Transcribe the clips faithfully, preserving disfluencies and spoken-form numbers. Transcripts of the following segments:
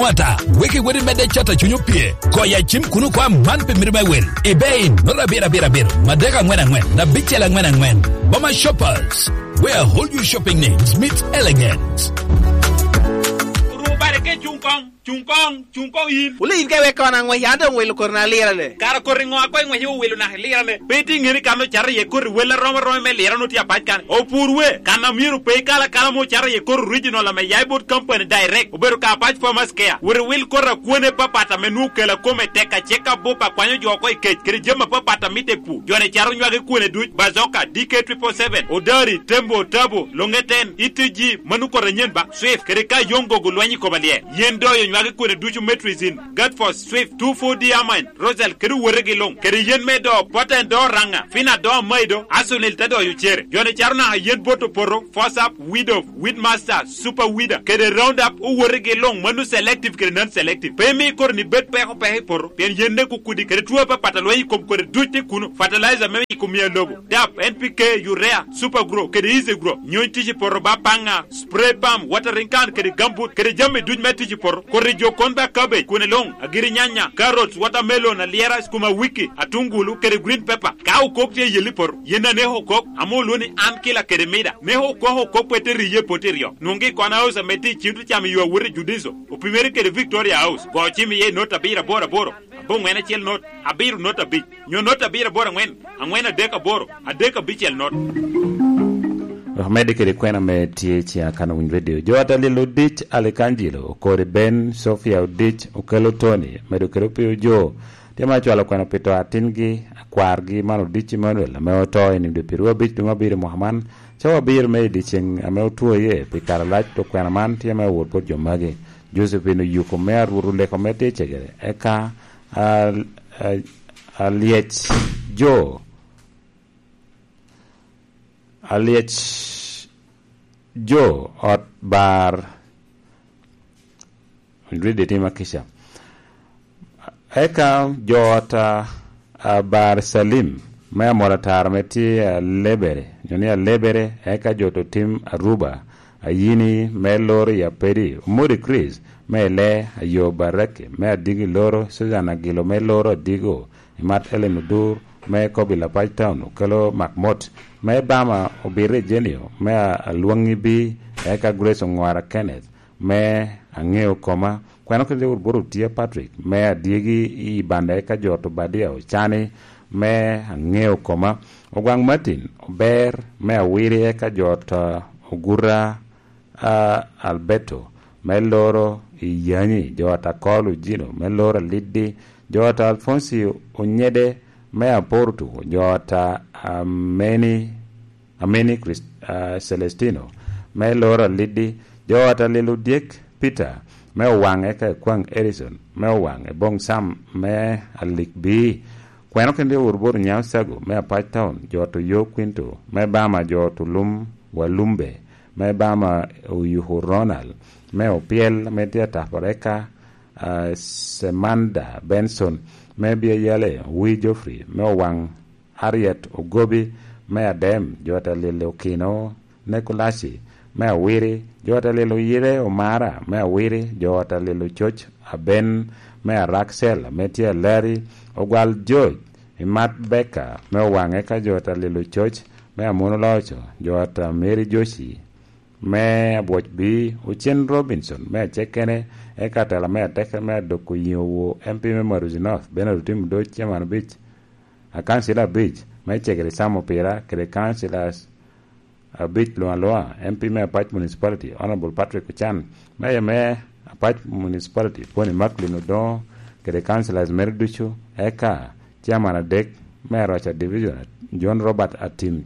Wata wiki wiri mede chata chunyo pie koya chim kunu kwa manpe mirima wel ibei nora bira bira bira madega ngwena ngwen na bichela ngwena ngwen Boma Shoppers, where all your shopping needs meet elegance. Chungkong, chungkong, chungkong yin. Uli inke we kona ngwe yanda ngwe korna lira le. Kara korri ngwa kwa ngwe yu welu na lira le. Peti ngiri kano chara ye korri wela roma roma me lira no tia patkan. O purwe kana miru pe kala kala mo chara ye korri original la me yaibot company direct. Oberu ka patch for maskea. Wiri wil korra kuone papata menu kela kome teka cheka bopa kwanyo jo ko ikech. Kiri jema papata mite pu. Jone charo nywa ke kuone duch bazoka D K triple seven. Odari, Tembo, Tabo, Longeten, E T G, manu korra nyenba. Swift kiri ka yongo gulwanyi kobalie. Yendo yo nyage kone duchu metrizin Godforce Swift two four D Amine Rosel keru werege long keri yen medo poten do ranga fina do maido asunil tado yu chere yone charna yen boto poro force up weed of weedmaster super weeder keri round up u werege long manu selective keri non selective pemi kor ni bet peho pehe poro pen yende kukudi keri tuwa pa patalo yi kom kore duchi kuno fertilizer memi kumia lobo dap N P K urea super grow keri easy grow nyon tichi poro bapanga spray palm watering can keri gambut keri jame duch metichi poro kori jokonda cabbage kunelong agiri nyanya carrots watermelon aliera skuma wiki atungulu kere green pepper ka ukokte yelipor yena neho kok amoluni ankila kere mida neho ko ho kok peteri ye poterio nungi kwana house meti chintu chami yo wuri judizo upimeri kere Victoria House go chimi ye nota bira bora boro bon wena chel not abiru nota bi nyo nota bira bora ngwen angwena deka boro adeka bichel not Ahmed kiri kwena me tiyechi akana win radio. Joata lilo ditch Alekanjilo, kore Ben, Sofia ditch, ukelo Tony, medo kerupi ujo. Tima chwala kwena pito atingi, akwargi, mano ditch Emmanuel, ameo toa ni mdepirua bitch dunga biri Muhammad. Chawa biri me ditching, ameo tuwa ye, pikara lach to kwena man, tia meo wotpot jomage. Josephine yuko mea, rurule komete chegere. Eka, al, al, aliech, jo. Aliech Jo ot bar Ndride tima kisha Eka jo ota uh, bar Salim Mea moratar meti uh, lebere Joni ya lebere Eka jo to tim Aruba Ayini me loro ya peri Umuri Chris me le ayo barake Me digi loro Suzana Gilo me loro digo Imat ele nudur me kobi la paj town kalo makmot me bama obire genio me alwangi bi eka Grace Ngwara Kenneth me angeo koma kwano kende urburu tia Patrick me adiegi i banda eka joto badia ochani me angeo koma ogwang Martin ober me awiri eka joto ogura uh, Alberto me loro i yanyi jota kolu jino me loro liddi jota Alfonsi onyede Mea Porto, Jota Ameni Ameni Christ, uh, Celestino, Me Laura Liddy, Jota Lilu Dick Peter, Me Wang Eka Kwang Edison, Me Wang, e Bong Sam, Me Alik B, Kwano Kende Urbor Nyao Sago, Me Paj Town, Jota Yo Quinto, Me Bama Jota Lum Walumbe, Me Bama Uyuhu Ronald, Me Opiel, Me Tia Tapareka, uh, Semanda Benson, me bia yale wi Joffrey me wang Harriet Ogobi me adem jota lele okino Nicolasi me awiri jota lele yire Omara me awiri jota lele choch aben me Raxel me tia Larry ogwal George Matt Becker me wang eka jota lele choch me amono locho jota Mary Joshi me abwach bi Uchen Robinson me chekene eka tala me ateke me doko yowo M P me Maruzi North bena rutim do chairman beach a councilor beach me chekere samo pira kere councilors a beach loa loa M P me Apach municipality Honorable Patrick Chan me me Apach municipality poni Macklin Odon kere councilors Merduchu eka chairman adek me Rocha division John Robert Atim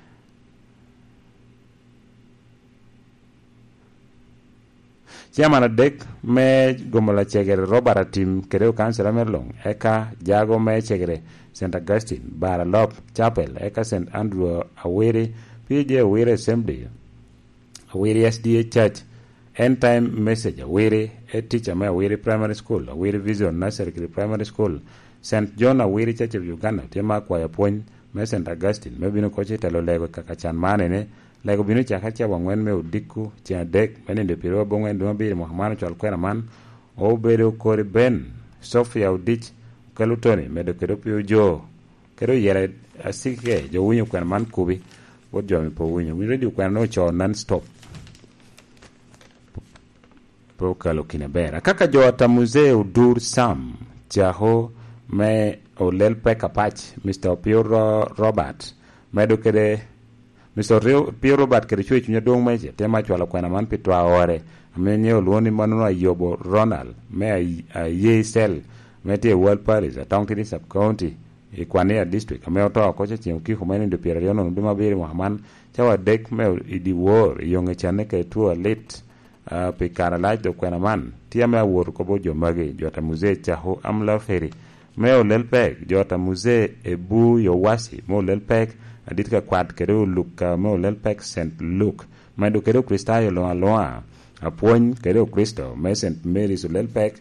Chairman dek me gomola chegere Robert Atim kereo councilor Merlong eka jago me chegere Saint Augustine Baralop Chapel eka Saint Andrew Awiri P J Awiri Assembly Awiri S D A Church End Time Message Awiri a teacher me Awiri Primary School Awiri Vision Nursery Primary School Saint John Awiri Church of Uganda tema kwa ya point me Saint Augustine me bino koche talo lego kakachan manene Lego binu chaka cha wangwen me udiku cha dek mene de piro bongwen do bir Muhammad chal kwena man obedo kori Ben Sofia Udich kelo Tony medo kedo pio jo kedo yere asike jo winyo kwen man kubi wod jo mi po winyo we ready kwen no cho non stop po kalo kinabera kaka jo ata museo dur Sam Jaho me olel peka patch Mister Pio Robert medo kede Mister Pio Robert kede chwe chunya dong meche tema chwala kwen man pitwa ore amenye oluoni manuno Yobo Ronald me a ye sel mete World Paris atong tini sub county Ikwania district ame oto kocha chiem ki kumeni ndo pira yono nduma biri Muhammad chawa dek me idi war yonge chane ke tuwa lit uh, pe karalaj do kwena man tia me war kobo jo magi jota muze chaho amla feri me olel pek jota muze ebu yowasi mo olel pek aditka kwad kero luka mo olel pek Saint Luke me do kero kristayo loa loa apuony kero Kristo me Saint Mary's olel pek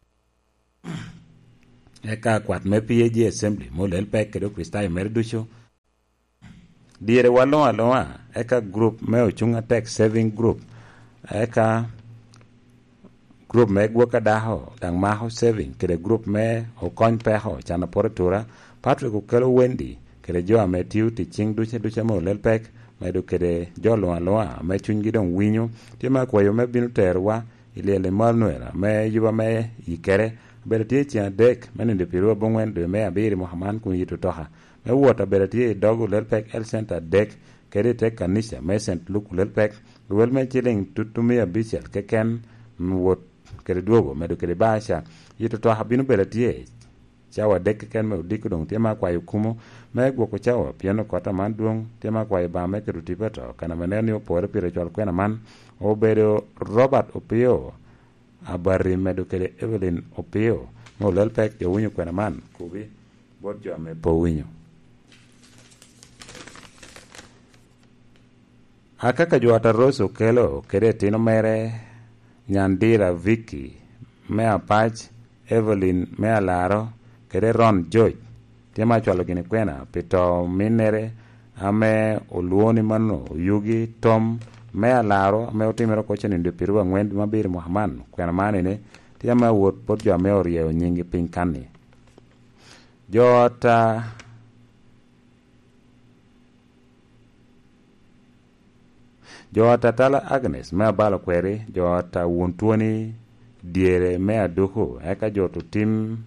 eka kwat me P A G assembly mo lel pek kedo kristayo mer ducho diere walo aloa eka group me ochunga tech saving group eka group me gwoka daho dang maho saving kede group me okony peho chana poratura Patrick ukelo Wendy kede jo ame tiu ti ching duche duche mo lel pek medo kede jo loa loa me chuny gidong winyo tima kwayo me binu terwa ilele malnuera me yuba me yikere beratie chia dek menende pirua bongwen de me abiri Muhammad kun yitu toha me wota beratie dogu lelpek el center dek kede tek kanisa me Saint Luke lelpek wel me chiling tutumia bichel keken wot kede duogo medo kede basha yitu toha binu beratie chawa dek ken me udiku dong tema kwa yukumo me gwoko chawa piano kota man duong tema kwa iba me kedu tipeto kana meneni opore pire chwal kwena man obedo Robert Opio abari medo kede Evelyn Opio mo lel pek jo winyo kwena man kubi bot jo ame po winyo akaka jo ata Roso kelo kede tino mere Nyandira Vicky me apach Evelyn me alaro kede Ron George tema chwalo gini kwena pito minere ame oluoni mano yugi Tom me alaro me otimero koche ni ndopiru ang'wen mabiri Muhammad kwena mane ne tema wot pot jo ame oriyo nyingi piny kani jota jota Tala Agnes me abalo kweri jota wuntuoni diere me aduhu eka joto tim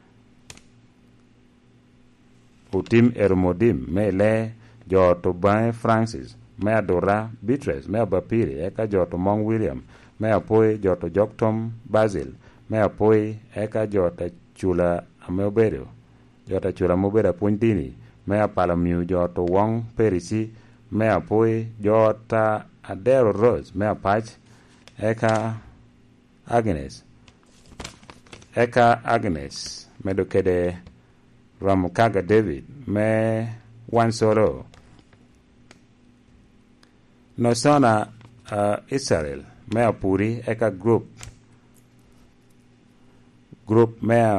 utim Ermodim me le joto Bae Francis me adora Beatrice me abapiri eka joto Mong William me apoi joto Joktom Basil me apoi eka jota chula ameobedo jota chula mobedo puny dini me apala miu joto Wong Perisi me apoi jota Adele Rose me apach eka Agnes eka Agnes medo kede Ramukaga David me Wansoro Nosona uh, Israel me apuri eka group group me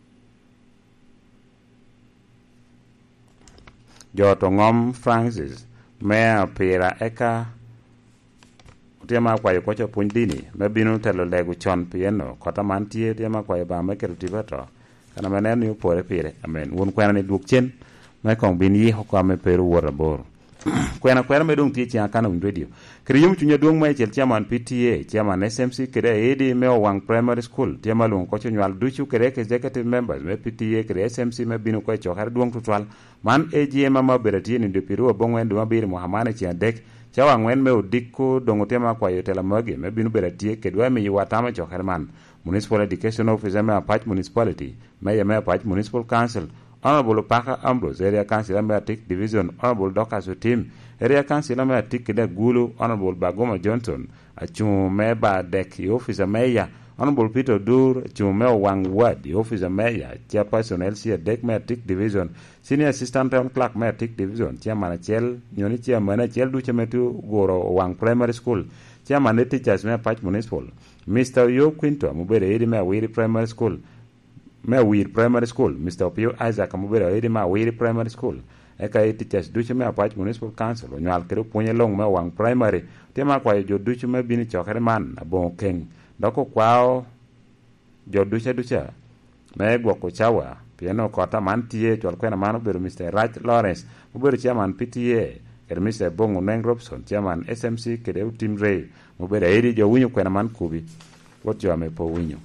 joto Ngom Francis me apira eka tema kwayo kocho puny dini me binu telo legu chon pieno kota mantie tema kwayo ba me keru tibeto kana maneno yo pore pire amen won kwena ni duk chen me kong bin yi hokwa me peru wora bor kwena kwena me dong tie chia kana un radio kriyum chunya dong me chel chairman P T A chairman S M C kere edi me wang primary school tema lung kocho nywal duchu kere executive members me P T A kere S M C me binu ko cho har duong tutwal man A G M ma berati ni de piru bongwen do mabir Muhammad chia dek chawa ngwen me udiko dongo tema kwa yotela magi me binu beratie kedwa me yiwatama cho herman municipal education officer me apach municipality me ya me apach municipal council honorable Paka Ambrose area council me atik division honorable Dokas Utim area council me atik de gulu honorable Bagoma Johnson achu me ba dek officer me ya honorable Peter Dur achu me wang ward officer me ya chairperson L C dek me atik division senior assistant town clerk me atik division chairman chel nyoni chairman chel du chemetu goro wang primary school chairman teachers me apach municipal Mister Yo Quinto mubere edi me Awiri primary school me Awiri primary school Mister Pio Isaac mubere edi me Awiri primary school eka teachers duche me apach municipal council onyal kero punye long me wang primary tema kwa jo duche me bini chokere man abon keng doko kwao jo ducha ducha me gwoko chawa pieno kota man tie chwal kwena mano bedo Mister Raj Lawrence mubedo chairman P T A kede Mister Bongo Neng Robson chairman S M C kede Tim Ray mubedo edi jo winyo kwena man kubi wot jo ame po winyo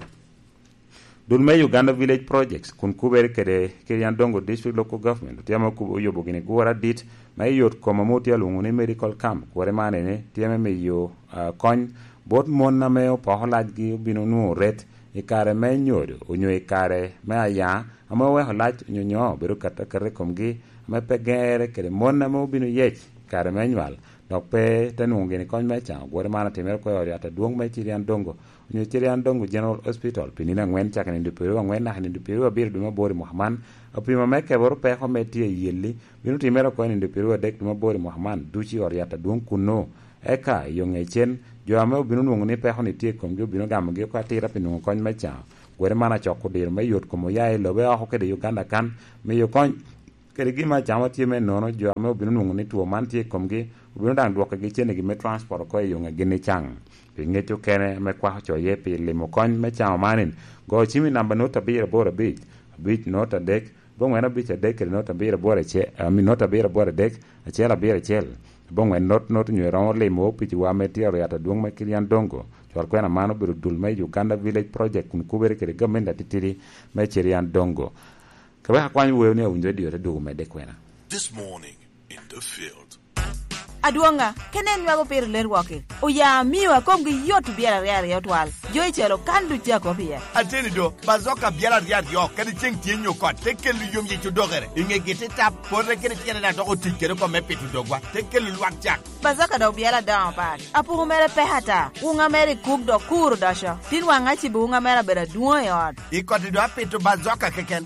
Dulme Uganda Village Projects kun kubere kede Kirian Dongo District Local Government tiama kubo yobo gini guwara dit ma yot koma moti alungu ni medical camp kuware mane ne tiama me yo uh, kony bot mon na me opoholaj gi bino nuo ret ikare me nyodo unyo ikare me aya ama we holaj nyonyo beru kata kare komgi me pegere kede mon na mo bino yech kare me nywal dok pe tenungi ni kony me chan guware mana timere kwa yori ata duong me Kirian Dongo Nyo Kirian Dongo General Hospital pinina ngwen chaka ni dupewa ngwen na ni dupewa bir duma bori Muhammad apima meke boro pe ho metie yeli binu timera ko ni dupewa dek duma bori Muhammad duchi oriata duong kuno eka yongechen jo ame binu nungu ni pe ho ni tie komjo binu gamge ko atira pinu kon mecha gwere mana choko dir me yot komo yae lobe ho kede Uganda kan me yo kon kede gima chama tie me nono jo ame binu nungu ni tuo man tie komge binu dang duoka gi chene gi me transport ko yonge gini chang ngecho kene me kwa cho ye pi limo kon me chama manin go chimi namba nota bira bora bit bit nota dek bon wena bit dek nota bira bora che mi nota bira bora dek achela bira chel bon wen not not nyu ron limo pi wa metiaro ya ta duong me Kirian Dongo chor kwena mano biru dul me Uganda Village Project kun kubere kere gamenda titiri me Kirian Dongo kabe hakwanyu we ne unjo dio redu me de kwena This morning in the field Aduanga, kenen nyago per lerwake. Oya miwa komgi yotu biara riari yotwal. Joy chelo kandu chako pia. Ateni do, bazoka biara riari yo, kani cheng tienyo kwa, teke lu yom yechu dogere. Inge gete tap, pore kene tiene na doko tikere kwa mepe tu dogwa, teke lu luak chak. Bazoka do biara down pad. Apu humere pehata, unga mere kuk do kuru dasha. Tin wanga chibu unga mere bera duwa yod. Iko tido ape tu bazoka keken.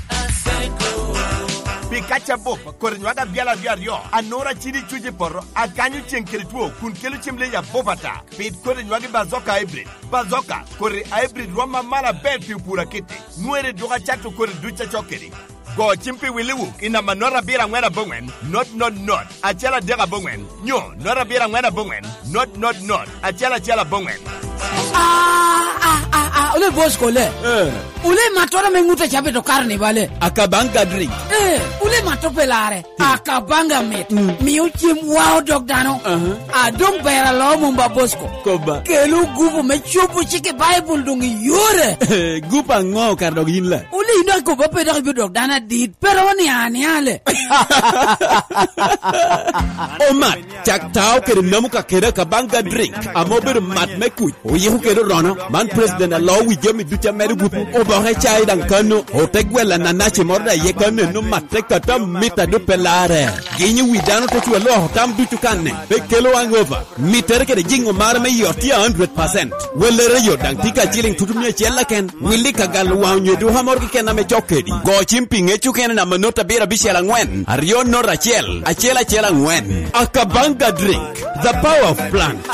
Pikacha bopa korenwaga biala biario anora chidi chuje porro akanyu chenkere tuo kun kelu chimle ya bopata pit korenwaga bazoka hybrid bazoka kore hybrid roma mala bel pi pura kete nuere doga chato kore ducha chokeri go chimpi wiliwu ina manora bira ngwena bongwen not not not achela dega bongwen nyo nora bira ngwena bongwen not not not achela chela bongwen ah ah ah ah ole bosko le eh ule matora menguta chape to karne vale akabanga drink eh ule matopelare akabanga met mm. miuchim wow dog dano uh-huh. adong bera lo mumba bosko koba kelu gubu me chupu chike bible dungi yore gupa ngo kardog yinla ule ina ko bape dog dog dana dit pero ni ani ale oma chak taw kere namuka kere kabanga drink amober mat meku o yehu kere rono man president law wi jemi ducha meru gupu o ba he chai dan kanu o tegwela na nachi morda ye kanu no matte kata mita do pelare ginyi wi dano to chulo ho tam duchu kanne be kelo angova mitere kere jingo mar me yoti one hundred percent welere yo dan tika chilling tutumye chella ken willi kagal wanyo do hamor ki ken na me chokedi go chimping e chuken na manota bira bishela ngwen arion no rachel achela chela ngwen akabanga drink the power of plant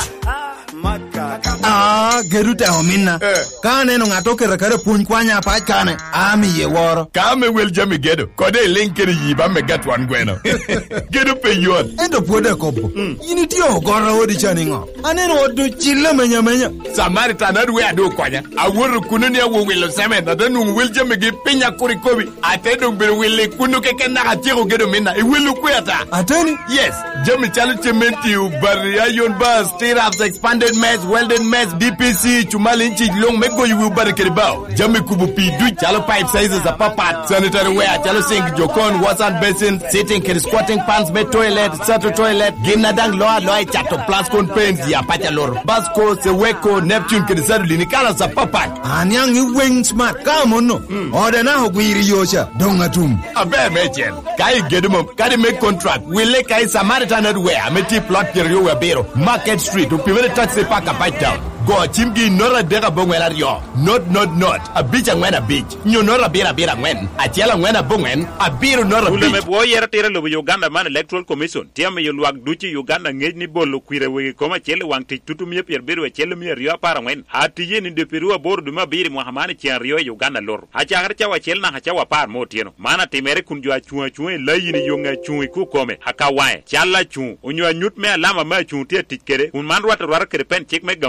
Ah, geruta homina. Eh. Kane no ngato kere kere puny kwanya pa kane. Ami ye woro. Kame wel jami gedo. Kode linkere yiba me get one gweno. Gedo pe yon. Endo pode kobo. Mm. Yini tio gora odi chani ngo. Aneno odu chile menya menya. Samaritan adwe ado kwanya. Awuru kunu ni awo welo seme na danu wel jami ge pinya kuri kobi. Atedo mbere wele kunu keke na atiro gedo mina. E welu kweta. Ateni? Yes. Jami chalo chementi ubari ayon bas stirrups expanded mess welded mess D P C chumali inchi long mego yu ubari keribao. Jami kubu pi du chalo pipe sizes a papat sanitary ware chalo sink jokon wash and basin sitting keri squatting pants be toilet sato toilet gina dang loa loa chato plascon paint ya pacha loro Basco Seweko Neptune keri sadu linikala sa papat anyang i wing smart kamo no mm. Ode na hogwiri yosha donga tum abe mechen kai gedumum kadi make contract wile kai Samaritan adware meti plot keri yo wabero Market Street upimere taxi park a bite down go chimgi nora dega bongwela rio not not not a bitch ngwena bitch nyo nora bira bira ngwen atiela ngwena bongwen a biru nora bitch uleme bo yera tira lo Uganda man Electoral Commission tiame yo luak duchi Uganda ngej ni bolo kwire we koma chele wangti tutumie pier biru chele mi rio para ngwen atiye ni de Peru bordu ma biri Muhammad chen rio Uganda lor acha har cha wa chele na hacha wa par motieno mana timere kunjwa chuwa chuwe layini yonga chuwe ku kome hakawae chala chu onyo nyut me alama ma chu tie tikere un man rwata rwara kere pen chik me gamente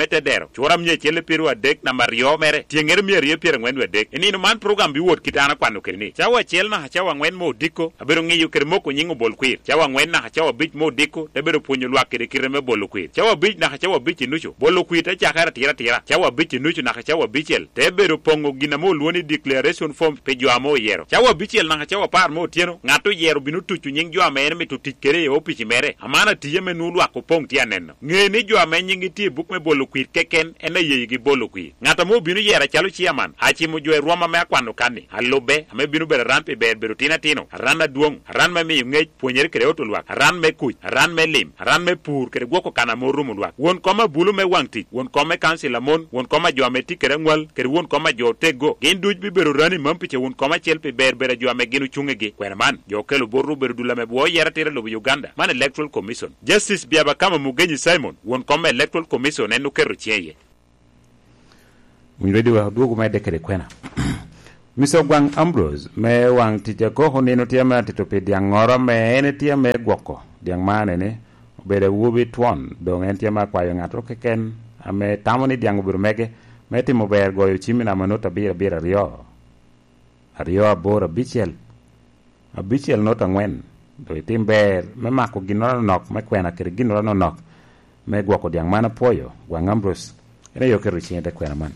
ete dero chura mye chele piru adek na mario mere tienger mye rie pier ngwen wedek ini no man program bi wot kitana kwano kerni chawa chel na chawa ngwen mo diko abiro ngiyo ker moko nyingo bol kwir chawa ngwen na chawa bich mo diko te biro punyo lwa kire kire me bol kwir chawa bich na chawa bich nucho bol kwir te chakara tira tira chawa bich nucho na chawa bichel te biro pongo gina mo luoni declaration form pe joamo yero chawa bichel na chawa par mo tieno ngato yero binu tuchu nying jo amene me tuti kere yo pichi mere amana tiye me nulu akopong tia neno ngeni jo amene nyingi ti buk me bol kwir keken ena yegi bol kwir ngata mo binu yera chalo chiaman achi mo jo roma me akwano kani alobe ame binu bere rampe ber bero tina tino randa duong ran me mi ngej ponyer kere otolwa ran me kuj ran me lim ran me pur kere gwoko kana moru mulwa won koma bulu me wangti won koma kansila mon won koma jo ame ti kere ngwal kere won koma jo tego gen duj bi bero rani mampiche won koma chelpe ber bere jo ame ginu chungege kwena man jo kelo boru bero dula me bo yera tere lo Uganda man electoral commission justice biaba kama mugenyi Simon won koma electoral commission enu kero cheye Mwiredi wa duogu me dekere kwena Miso Gwang Ambrose me wang tija ko nino tia me titope diang ngoro me ene tia me gwoko diang mane ne bere wubi tuon dong en tia ma kwayo ngato keken ame tamoni diang uburu mege me timo ber goyo chimi na manota bira bira rio rio abora bichel a bichel nota ngwen do itim ber me mako ginora nok me kwena kiri ginora no nok me gwoko diang mana poyo Gwang Ambrose ene yoke richiente kwena man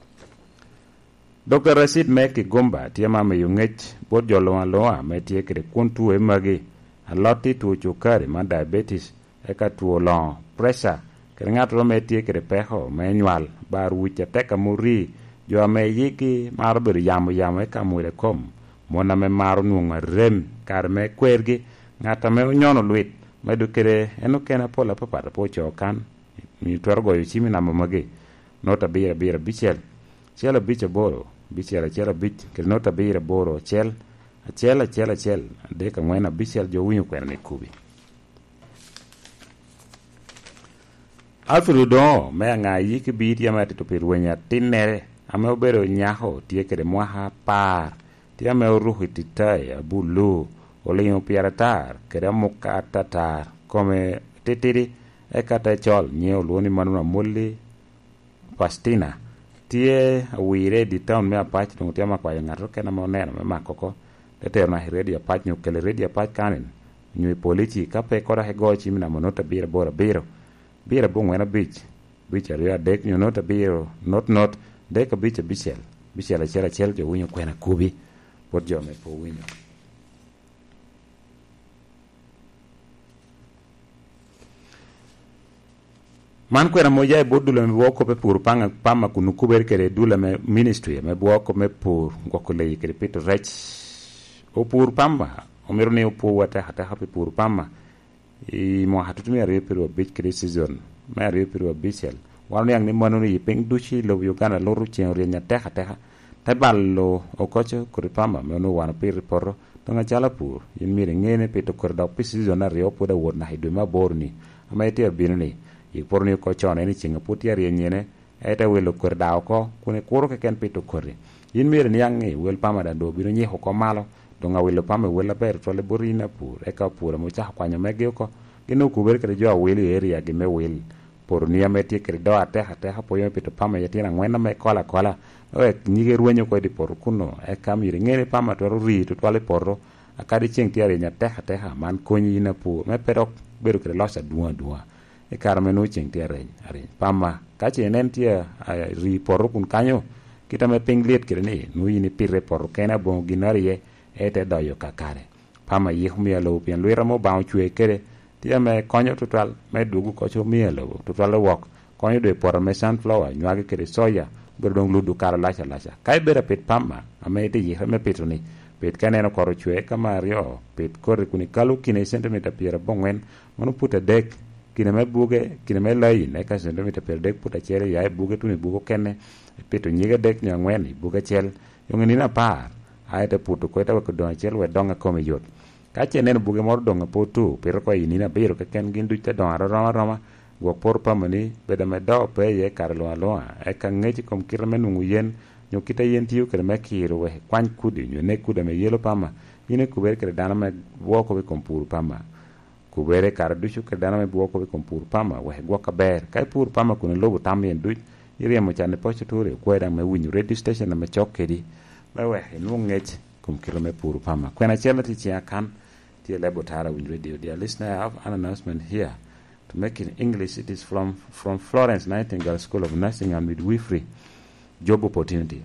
Doctor Rashid Meki Gumba tia mame yungech bod joloa loa me tie kere kuntu e magi a loti tu chukari ma diabetes eka tuo long pressure kere ngato me tie kere peho me nyual bar wicha teka muri jo ame yiki mar bir yamu yamu eka muire kom mona me maru nuonga rem kar me kwergi ngata me nyono luit me du kere eno kena pola papata po chokan mi twergo yu chimi na mamagi nota bira bira bichel chela bicha boro bichel chela bich kel nota bira boro chel chela chela chel de ka ngwena bichel jo winyo kwena ne kubi Alfredo do me nga yiki biti ya mate to pirwenya tinere ame obero nyaho tie kere mwaha par tie ame ruhi titai abulu oleyo piaratar kere muka tatar kome titiri ekata chol nyeo luoni manuna muli pastina tie awire di town me apach tung tie makwa ngato kena monena me makoko tete na hiredi apach nyu kele redi apach kanen nyu politi kape kora hego chimi na monota bira bora biro bira bongwena beach beach area dek nyu nota biro not not dek beach bichel bichel chela chel jo winyo kwena kubi pot jo me po winyo Man kwera moja e bodula me woko pe pur panga pama kunu kuber kere dula me ministry me woko me pur ngoko le kere pito rech o pur pamba o mero ne o po wata hata hapi pur pamba i mo hatu me re pero bit kere season me re pero bichel wan yang ni manu ni peng duchi lo Uganda lo ruchen re nya teha teha te ballo o kocho kuri pamba me no wan pir porro tonga chala pur yin mire ngene pito korda pi season na re o poda wona hidu ma borni ama ete binni i porni ko chone ni chinga putia rienye eta welo korda ko kune kuro ke ken pito korri yin mere ni yangi wel pama da do biro nyi ko malo do nga welo pama wela ber to le borina pur e ka pur mo cha kwanya mege ko gino ku ber kre jo weli area ge me wel por ni ameti kre do ate ate ha po yo pito pama yatina ngwena me kola kola o nyige ruenyo ko di por kuno e kam yiri ngere pama to ri to tole porro akadi ching tiare nya te ate ha man konyi na pur me perok beru kre losa duwa duwa e karame no ching tie re are pama ka che nen tie ri porro kun kanyo kita me pinglet kire ni no yini pirre porro kena bon ginarie ete doyo kakare pama yih mielo pien luira mo bawo chue kere tie me konyo total me dugu ko cho mielo total wok konyo de porro me sunflower nywage kere soya berdong ludu kara lacha lacha kai bera pet pama ame te yih me petoni pet kaneno koro chue kamario pet kore kuni kalu kine centimeter piera bongwen mono puta dek kine me buge kine me lai ne ka sendo mita per dek puta chere ya buge tu ni bugo kenne peto nyiga dek nya ngwen buge chel yongeni na par aita puto ko ta ko don chel we donga ko me yot ka che ne buge mor donga potu per ko yini na biro ka ken gindu ta don ro ro ro go por pamani beda me do pe ye karlo alo e ka ngeji kom kirme nu yen nyo kita yen tiu kre me kiro we kwan kudi nyo ne kuda me yelo pama yine kuber kre dana me woko be kompuru pama kubere kar duchu ke dana me buoko be kompur pama we gwa ka ber kai pur pama kun lobu tamien du iri mo chane pocho ture kweda me winyu radio station na me chokedi me we nu ngech kum kilo me pur pama kwena chela ti chia kan ti lebo tara win radio. Dear listener, I have an announcement here to make in English. It is from from Florence Nightingale School of Nursing and Midwifery job opportunity.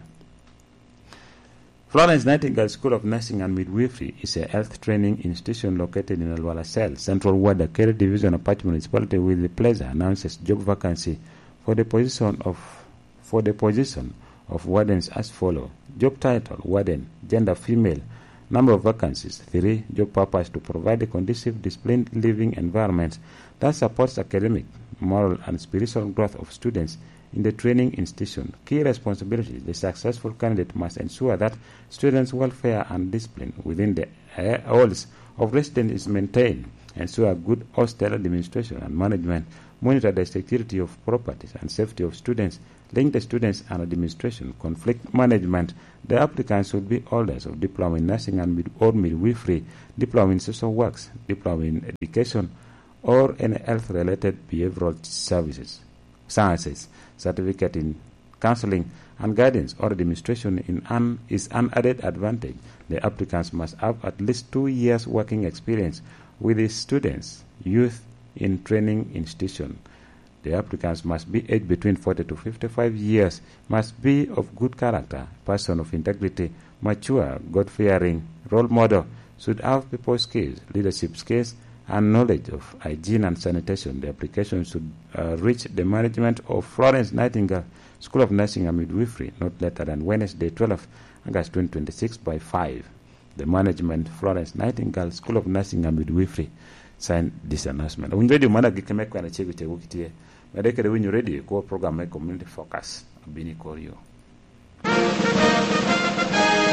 Florence Nightingale School of Nursing and Midwifery is a health training institution located in Alwala Cell, Central Ward, Akere Division of Apache Municipality, with the pleasure announces job vacancy for the position of for the position of wardens as follow. Job title: warden, gender female. Number of vacancies: three. Job purpose: to provide a conducive, disciplined living environment that supports academic, moral, and spiritual growth of students in the training institution. Key responsibilities: the successful candidate must ensure that students' welfare and discipline within the halls of residence is maintained, ensure good hostel administration and management, monitor the security of properties and safety of students, link the students and administration, conflict management. The applicants should be holders of diploma in nursing and mid- or midwifery, diploma in social works, diploma in education, or any health-related behavioral services, sciences, certificate in counseling and guidance or administration in an, is an added advantage. The applicants must have at least two years working experience with the students, youth in training institution. The applicants must be aged between forty to fifty-five years, must be of good character, person of integrity, mature, God-fearing, role model, should have people skills, leadership skills, and knowledge of hygiene and sanitation. The application should uh, reach the management of Florence Nightingale School of Nursing and Midwifery not later than Wednesday, twelfth August twenty twenty-six by five. The management, Florence Nightingale School of Nursing and Midwifery, signed this announcement. When radio mana gikeme kwa na chegu chegu kitie. Madeke de winyu radio ko program me community focus bini korio.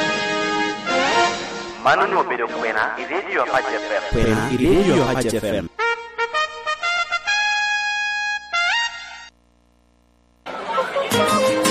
Manu no bedo kwena, i radio Apache F M. Kwena, i radio Apache F M.